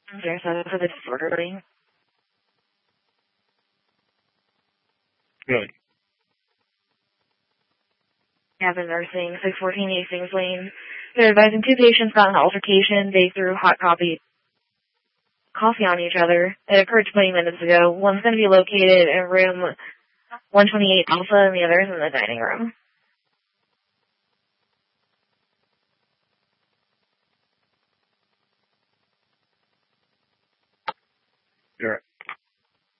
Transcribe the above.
There's for the disorderly. Good. Cabin nursing, 614 Hastings Lane. They're advising two patients got in an altercation. They threw hot coffee on each other. It occurred 20 minutes ago. One's going to be located in room 128 Alpha and the other's in the dining room.